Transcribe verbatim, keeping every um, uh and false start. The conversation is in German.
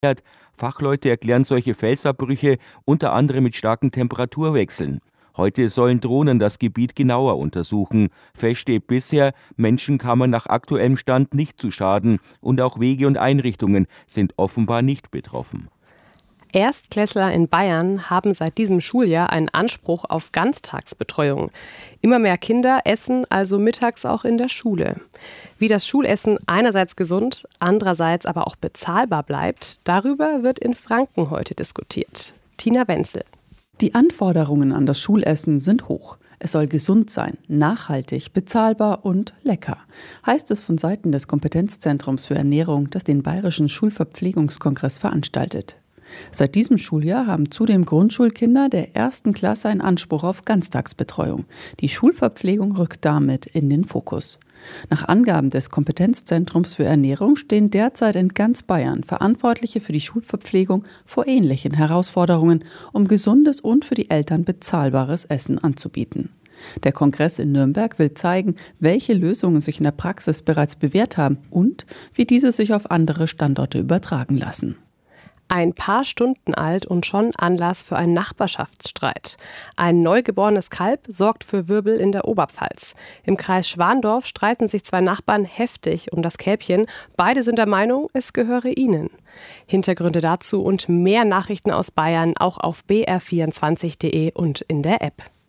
Fachleute erklären solche Felsabbrüche unter anderem mit starken Temperaturwechseln. Heute sollen Drohnen das Gebiet genauer untersuchen. Fest steht bisher, Menschen kamen nach aktuellem Stand nicht zu Schaden und auch Wege und Einrichtungen sind offenbar nicht betroffen. Erstklässler in Bayern haben seit diesem Schuljahr einen Anspruch auf Ganztagsbetreuung. Immer mehr Kinder essen also mittags auch in der Schule. Wie das Schulessen einerseits gesund, andererseits aber auch bezahlbar bleibt, darüber wird in Franken heute diskutiert. Tina Wenzel. Die Anforderungen an das Schulessen sind hoch. Es soll gesund sein, nachhaltig, bezahlbar und lecker, heißt es von Seiten des Kompetenzzentrums für Ernährung, das den Bayerischen Schulverpflegungskongress veranstaltet. Seit diesem Schuljahr haben zudem Grundschulkinder der ersten Klasse einen Anspruch auf Ganztagsbetreuung. Die Schulverpflegung rückt damit in den Fokus. Nach Angaben des Kompetenzzentrums für Ernährung stehen derzeit in ganz Bayern Verantwortliche für die Schulverpflegung vor ähnlichen Herausforderungen, um gesundes und für die Eltern bezahlbares Essen anzubieten. Der Kongress in Nürnberg will zeigen, welche Lösungen sich in der Praxis bereits bewährt haben und wie diese sich auf andere Standorte übertragen lassen. Ein paar Stunden alt und schon Anlass für einen Nachbarschaftsstreit. Ein neugeborenes Kalb sorgt für Wirbel in der Oberpfalz. Im Kreis Schwandorf streiten sich zwei Nachbarn heftig um das Kälbchen. Beide sind der Meinung, es gehöre ihnen. Hintergründe dazu und mehr Nachrichten aus Bayern auch auf b r vierundzwanzig punkt de und in der App.